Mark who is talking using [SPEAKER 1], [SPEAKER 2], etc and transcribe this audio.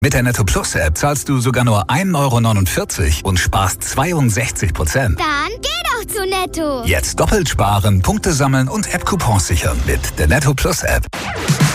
[SPEAKER 1] Mit der Netto Plus App zahlst du sogar nur 1,49 € und sparst 62%.
[SPEAKER 2] Dann geh doch zu Netto.
[SPEAKER 1] Jetzt doppelt sparen, Punkte sammeln und App-Coupons sichern mit der Netto Plus App.